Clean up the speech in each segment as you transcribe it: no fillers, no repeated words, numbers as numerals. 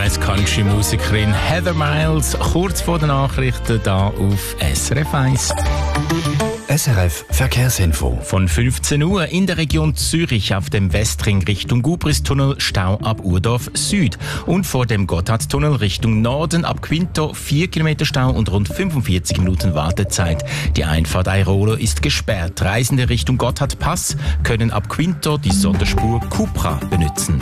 US-Country-Musikerin Heather Miles, kurz vor den Nachrichten hier auf SRF 1. SRF Verkehrsinfo. Von 15 Uhr in der Region Zürich auf dem Westring Richtung Gubristunnel Stau ab Urdorf Süd und vor dem Gotthardtunnel Richtung Norden ab Quinto 4 Kilometer Stau und rund 45 Minuten Wartezeit. Die Einfahrt Airolo ist gesperrt. Reisende Richtung Gotthardpass können ab Quinto die Sonderspur Cupra benutzen.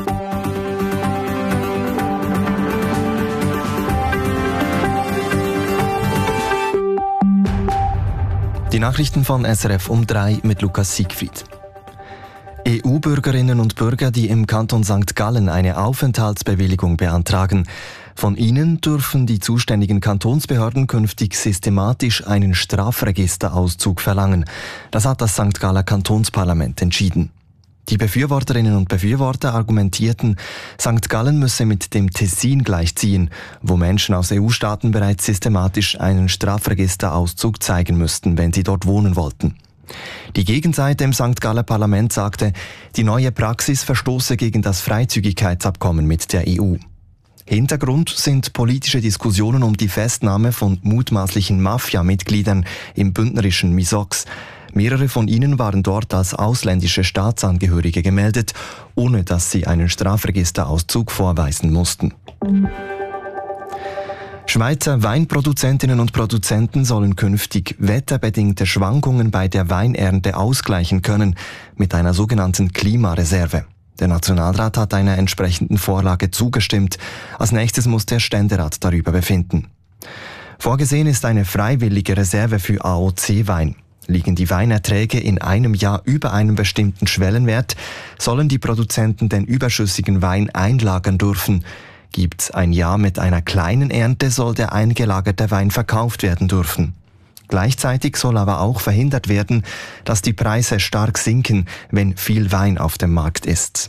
Die Nachrichten von SRF um 3 mit Lukas Siegfried. EU-Bürgerinnen und Bürger, die im Kanton St. Gallen eine Aufenthaltsbewilligung beantragen. Von ihnen dürfen die zuständigen Kantonsbehörden künftig systematisch einen Strafregisterauszug verlangen. Das hat das St. Galler Kantonsparlament entschieden. Die Befürworterinnen und Befürworter argumentierten, St. Gallen müsse mit dem Tessin gleichziehen, wo Menschen aus EU-Staaten bereits systematisch einen Strafregisterauszug zeigen müssten, wenn sie dort wohnen wollten. Die Gegenseite im St. Galler Parlament sagte, die neue Praxis verstoße gegen das Freizügigkeitsabkommen mit der EU. Hintergrund sind politische Diskussionen um die Festnahme von mutmaßlichen Mafia-Mitgliedern im bündnerischen Misox. Mehrere von ihnen waren dort als ausländische Staatsangehörige gemeldet, ohne dass sie einen Strafregisterauszug vorweisen mussten. Schweizer Weinproduzentinnen und Produzenten sollen künftig wetterbedingte Schwankungen bei der Weinernte ausgleichen können mit einer sogenannten Klimareserve. Der Nationalrat hat einer entsprechenden Vorlage zugestimmt. Als nächstes muss der Ständerat darüber befinden. Vorgesehen ist eine freiwillige Reserve für AOC-Wein. Liegen die Weinerträge in einem Jahr über einem bestimmten Schwellenwert, sollen die Produzenten den überschüssigen Wein einlagern dürfen. Gibt's ein Jahr mit einer kleinen Ernte, soll der eingelagerte Wein verkauft werden dürfen. Gleichzeitig soll aber auch verhindert werden, dass die Preise stark sinken, wenn viel Wein auf dem Markt ist.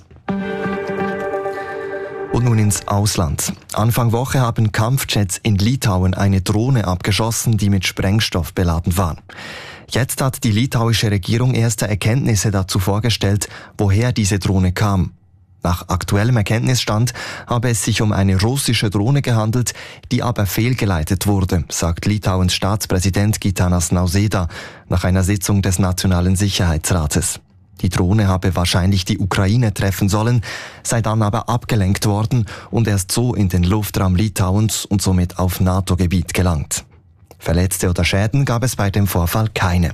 Und nun ins Ausland. Anfang Woche haben Kampfjets in Litauen eine Drohne abgeschossen, die mit Sprengstoff beladen war. Jetzt hat die litauische Regierung erste Erkenntnisse dazu vorgestellt, woher diese Drohne kam. Nach aktuellem Erkenntnisstand habe es sich um eine russische Drohne gehandelt, die aber fehlgeleitet wurde, sagt Litauens Staatspräsident Gitanas Nausėda nach einer Sitzung des Nationalen Sicherheitsrates. Die Drohne habe wahrscheinlich die Ukraine treffen sollen, sei dann aber abgelenkt worden und erst so in den Luftraum Litauens und somit auf NATO-Gebiet gelangt. Verletzte oder Schäden gab es bei dem Vorfall keine.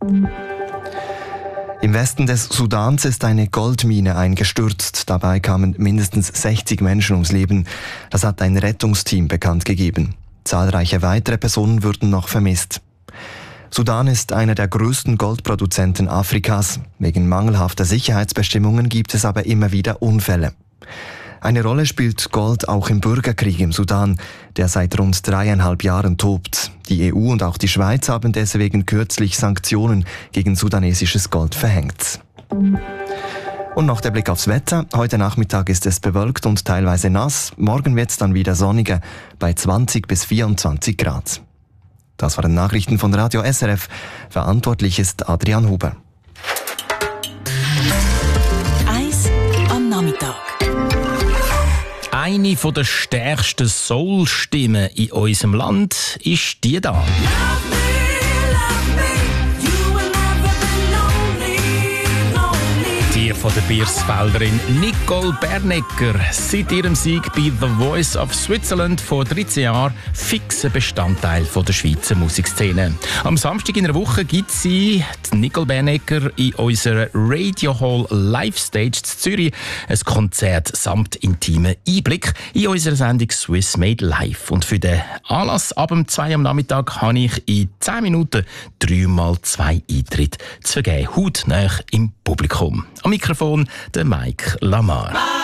Im Westen des Sudans ist eine Goldmine eingestürzt. Dabei kamen mindestens 60 Menschen ums Leben. Das hat ein Rettungsteam bekannt gegeben. Zahlreiche weitere Personen würden noch vermisst. Sudan ist einer der größten Goldproduzenten Afrikas. Wegen mangelhafter Sicherheitsbestimmungen gibt es aber immer wieder Unfälle. Eine Rolle spielt Gold auch im Bürgerkrieg im Sudan, der seit rund 3,5 Jahren tobt. Die EU und auch die Schweiz haben deswegen kürzlich Sanktionen gegen sudanesisches Gold verhängt. Und noch der Blick aufs Wetter. Heute Nachmittag ist es bewölkt und teilweise nass. Morgen wird es dann wieder sonniger bei 20 bis 24 Grad. Das waren Nachrichten von Radio SRF. Verantwortlich ist Adrian Huber. Eis am Nachmittag. Eine der stärksten Soul-Stimmen in unserem Land ist die da. Die von der Biersfelderin Nicole Bernecker. Seit ihrem Sieg bei The Voice of Switzerland vor 13 Jahren fixer Bestandteil der Schweizer Musikszene. Am Samstag in der Woche gibt sie, die Nicole Bernecker, in unserer Radio Hall Live Stage in Zürich ein Konzert samt intimen Einblick in unserer Sendung Swiss Made Live. Und für den Anlass ab 2 am Nachmittag habe ich in 10 Minuten 3x2 Eintritte zu vergeben, hautnah im Publikum. Am Mikrofon der Mike Lamar.